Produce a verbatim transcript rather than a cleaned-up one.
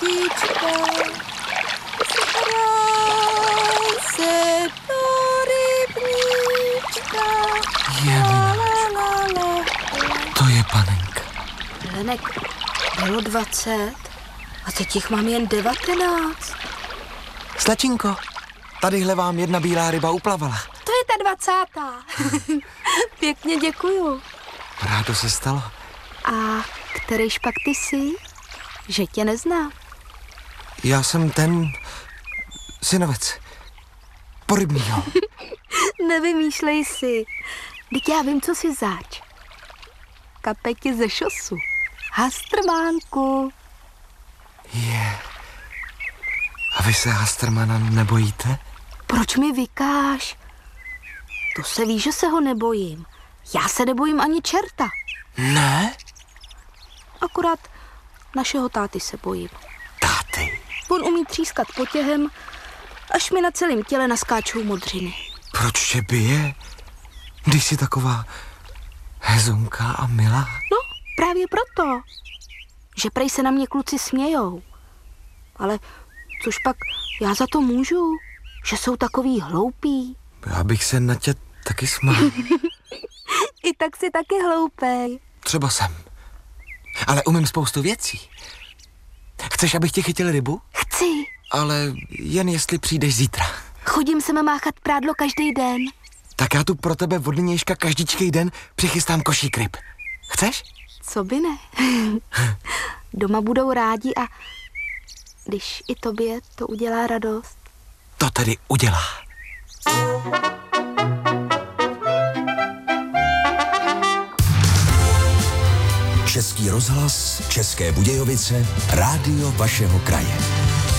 kytička, zahraj se do rybníčka. Je La, la, la, la. To je panenka. Lenek, bylo dvacet a teď jich mám jen devatenáct. Slečinko, tadyhle vám jedna bílá ryba uplavala. To je ta dvacátá. Pěkně děkuju. Rádo se stalo. A kterýž pak ty jsi? Že tě neznám. Já jsem ten synovec. Porybnýho. Nevymýšlej si. Vždyť já vím, co jsi zač. Kapeti ze šosu. Hastrmánku. Je. A vy se Hastrmana nebojíte? Proč mi vykáš? To se ví, že se ho nebojím. Já se nebojím ani čerta. Ne? Akorát našeho táty se bojím. Táty. On umí třískat potěhem, až mi na celém těle naskáčou modřiny. Proč tě bije, když jsi taková hezonká a milá? No, právě proto, že prej se na mě kluci smějou. Ale což pak já za to můžu, že jsou takový hloupí. Já bych se na tě taky smál. I tak si taky hloupej. Třeba jsem. Ale umím spoustu věcí. Chceš, abych ti chytil rybu? Chci. Ale jen jestli přijdeš zítra. Chodím se máchat prádlo každý den. Tak já tu pro tebe od nynějška každičkej den přichystám košík ryb. Chceš? Co by ne? Doma budou rádi a když i tobě to udělá radost. To tedy udělá. Český rozhlas, České Budějovice, rádio vašeho kraje.